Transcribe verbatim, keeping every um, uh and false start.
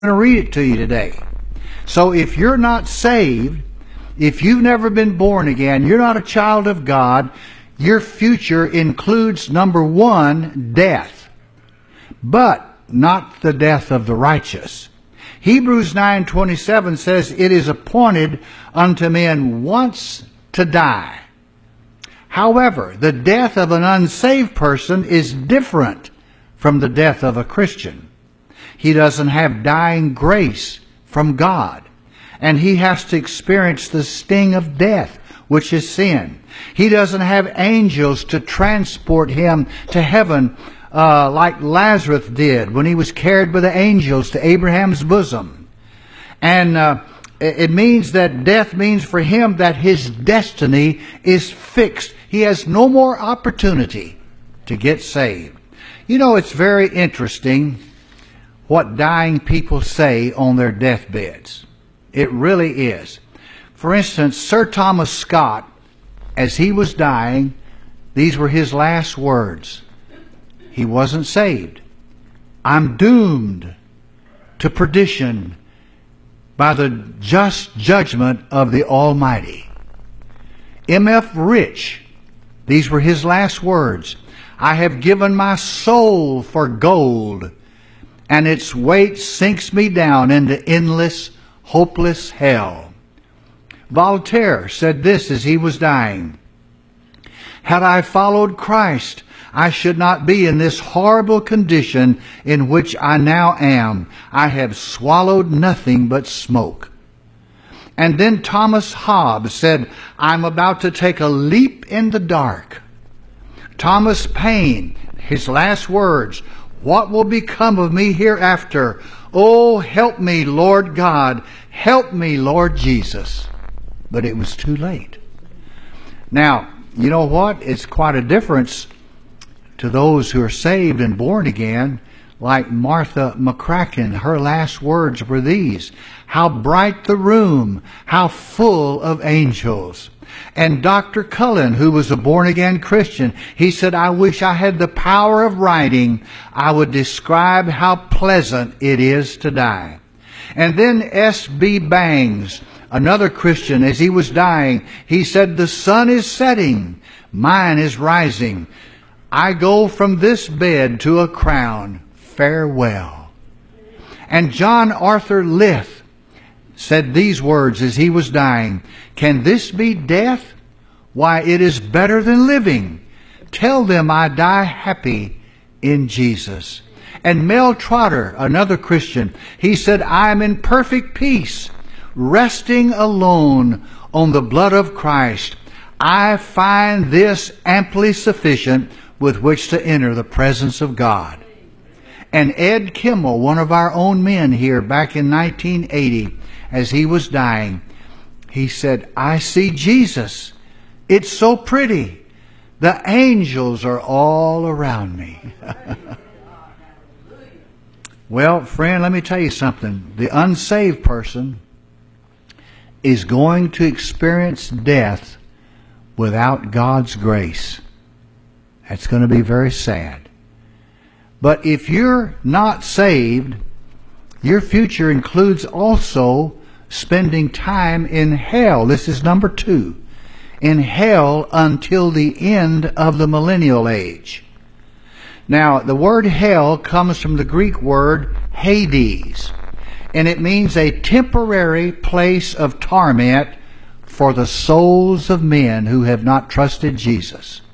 going to read it to you today. So if you're not saved, if you've never been born again, you're not a child of God, your future includes, number one, death. But not the death of the righteous. Hebrews nine twenty-seven says, "It is appointed unto men once to die." However, the death of an unsaved person is different from the death of a Christian. He doesn't have dying grace from God, and he has to experience the sting of death, which is sin. He doesn't have angels to transport him to heaven uh, like Lazarus did when he was carried by the angels to Abraham's bosom. And uh, it means that death means for him that his destiny is fixed. He has no more opportunity to get saved. You know, it's very interesting what dying people say on their deathbeds. It really is. For instance, Sir Thomas Scott, as he was dying, these were his last words. He wasn't saved. "I'm doomed to perdition by the just judgment of the Almighty." M F Rich, these were his last words. "I have given my soul for gold, and its weight sinks me down into endless, hopeless hell." Voltaire said this as he was dying: "Had I followed Christ, I should not be in this horrible condition in which I now am. I have swallowed nothing but smoke." And then Thomas Hobbes said, "I'm about to take a leap in the dark." Thomas Paine, his last words, "What will become of me hereafter? Oh, help me, Lord God. Help me, Lord Jesus." But it was too late. Now, you know what? It's quite a difference to those who are saved and born again, like Martha McCracken. Her last words were these: "How bright the room, how full of angels." And Doctor Cullen, who was a born-again Christian, he said, "I wish I had the power of writing. I would describe how pleasant it is to die." And then S B Bangs, another Christian, as he was dying, he said, "The sun is setting, mine is rising. I go from this bed to a crown. Farewell." And John Arthur Lyth said these words as he was dying: "Can this be death? Why, it is better than living. Tell them I die happy in Jesus." And Mel Trotter, another Christian, he said, "I am in perfect peace, resting alone on the blood of Christ. I find this amply sufficient with which to enter the presence of God." And Ed Kimmel, one of our own men here back in nineteen eighty, as he was dying, he said, "I see Jesus. It's so pretty. The angels are all around me." Well, friend, let me tell you something. The unsaved person is going to experience death without God's grace. That's going to be very sad. But if you're not saved, your future includes also spending time in hell. This is number two. In hell until the end of the millennial age. Now, the word hell comes from the Greek word Hades, and it means a temporary place of torment for the souls of men who have not trusted Jesus.